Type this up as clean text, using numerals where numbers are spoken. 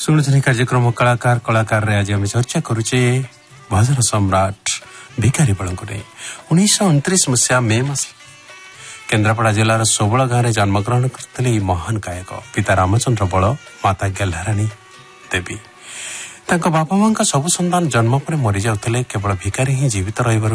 ଶୁଣୁଛନ୍ତି କାର୍ଯ୍ୟକ୍ରମ କଳାକାର ରେ ଆଜି ଆମେ ଚର୍ଚ୍ଚା କରୁଛେ ଭଜନ ସମ୍ରାଟ ଭିକାରୀ ବଳଙ୍କୁ ନେଇ। 1929 ମସିହା ମେ ମାସ କେନ୍ଦ୍ରାପଡ଼ା ଜିଲ୍ଲାର ସୋବଳ ଗାଁରେ ଜନ୍ମଗ୍ରହଣ କରିଥିଲେ ଏହି ମହାନ ଗାୟକ। ପିତା ରାମଚନ୍ଦ୍ର ବଳ, ମାତା ଗେହ୍ଲାରାଣୀ ଦେବୀ। ତାଙ୍କ ବାପା ମାଙ୍କ ସବୁ ସନ୍ତାନ ଜନ୍ମ ପରେ ମରିଯାଉଥିଲେ। କେବଳ ଭିକାରୀ ହିଁ ଜୀବିତ ରହିବାରୁ